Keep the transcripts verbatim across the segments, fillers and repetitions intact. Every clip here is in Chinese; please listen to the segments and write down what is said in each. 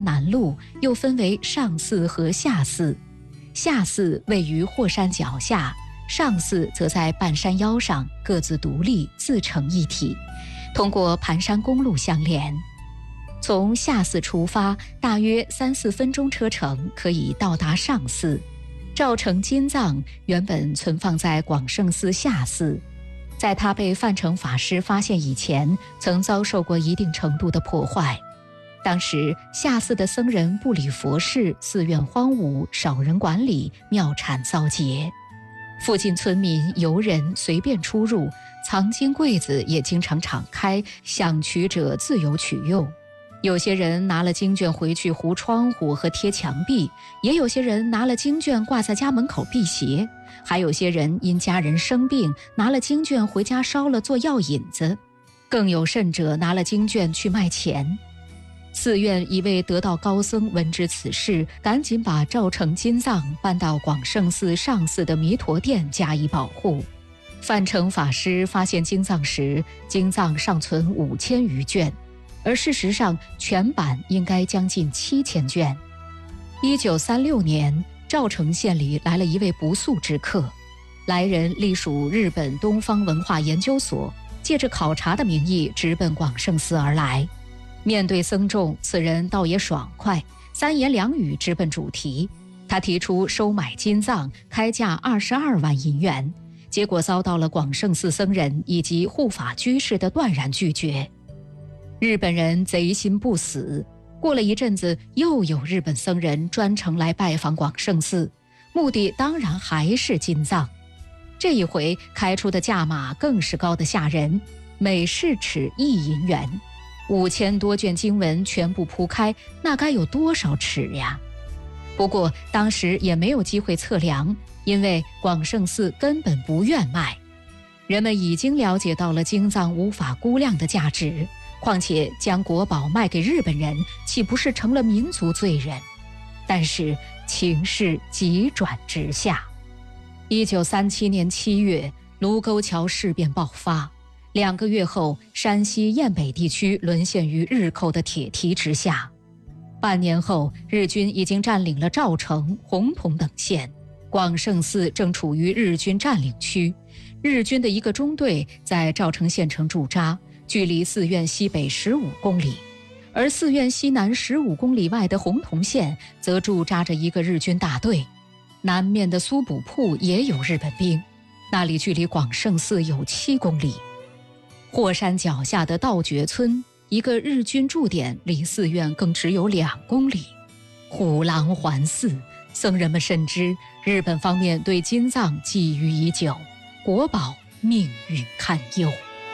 南麓又分为上寺和下寺，下寺位于霍山脚下，上寺则在半山腰上，各自独立，自成一体，通过盘山公路相连。从下寺出发，大约三四分钟车程可以到达上寺。赵成金藏原本存放在广胜寺下寺，在他被范成法师发现以前，曾遭受过一定程度的破坏。当时下寺的僧人不理佛事，寺院荒芜，少人管理，庙产遭劫。附近村民游人随便出入，藏经柜子也经常敞开，想取者自由取用。有些人拿了经卷回去糊窗户和贴墙壁，也有些人拿了经卷挂在家门口辟邪，还有些人因家人生病，拿了经卷回家烧了做药引子，更有甚者拿了经卷去卖钱。寺院一位得道高僧闻知此事，赶紧把赵成金藏搬到广胜寺上寺的弥陀殿加以保护。范成法师发现经藏时，经藏尚存五千余卷，而事实上全版应该将近七千卷。一九三六年，赵城县里来了一位不速之客，来人隶属日本东方文化研究所，借着考察的名义直奔广胜寺而来。面对僧众，此人倒也爽快，三言两语直奔主题。他提出收买金藏，开价二十二万银元，结果遭到了广胜寺僧人以及护法居士的断然拒绝。日本人贼心不死，过了一阵子，又有日本僧人专程来拜访广胜寺，目的当然还是金藏。这一回开出的价码更是高得吓人，每市尺一银元，五千多卷经文全部铺开，那该有多少尺呀？不过当时也没有机会测量，因为广胜寺根本不愿卖。人们已经了解到了经藏无法估量的价值，况且将国宝卖给日本人，岂不是成了民族罪人？但是情势急转直下。一九三七年七月，卢沟桥事变爆发。两个月后，山西雁北地区沦陷于日寇的铁蹄之下。半年后，日军已经占领了赵城、洪洞等县，广胜寺正处于日军占领区。日军的一个中队在赵城县城驻扎，距离寺院西北十五公里，而寺院西南十五公里外的洪洞县则驻扎着一个日军大队。南面的苏补铺也有日本兵，那里距离广胜寺有七公里。霍山脚下的道觉村，一个日军驻点，离寺院更只有两公里。虎狼环寺，僧人们深知日本方面对金藏觊觎已久，国宝命运堪忧。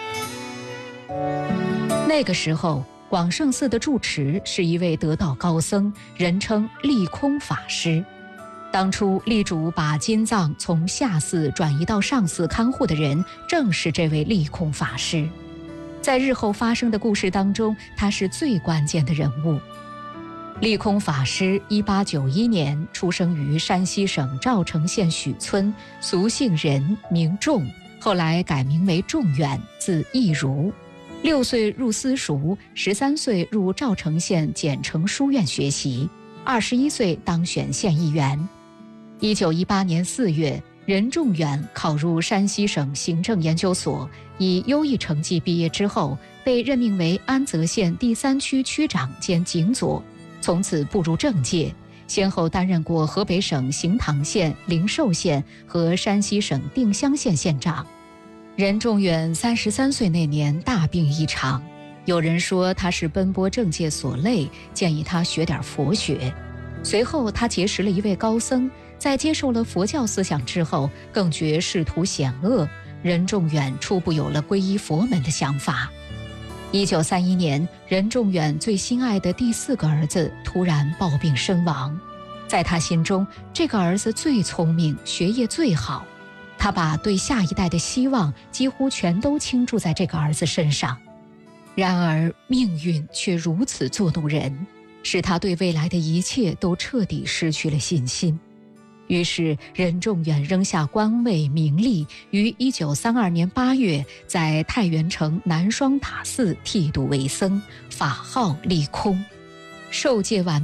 那个时候，广胜寺的住持是一位得道高僧，人称利空法师。当初力主把金藏从下寺转移到上寺看护的人，正是这位利空法师。在日后发生的故事当中，他是最关键的人物。利空法师一八九一年出生于山西省赵城县许村，俗姓任，名仲，后来改名为仲远，字义如。六岁入私塾，十三岁入赵城县简城书院学习，二十一岁当选县议员。一九一八年四月，任仲远考入山西省行政研究所，以优异成绩毕业之后，被任命为安泽县第三区区长兼警佐，从此步入政界，先后担任过河北省行唐县、灵寿县和山西省定襄县县长。任仲远三十三岁那年大病一场，有人说他是奔波政界所累，建议他学点佛学。随后他结识了一位高僧，在接受了佛教思想之后，更觉仕途险恶，任仲远初步有了皈依佛门的想法。一九三一年，任仲远最心爱的第四个儿子突然暴病身亡，在他心中，这个儿子最聪明，学业最好，他把对下一代的希望几乎全都倾注在这个儿子身上。然而命运却如此作弄人，使他对未来的一切都彻底失去了信心。于是任仲远扔下官位名利，于一九三二年八月在太原城南双塔寺剃度为僧，法号利空。受戒完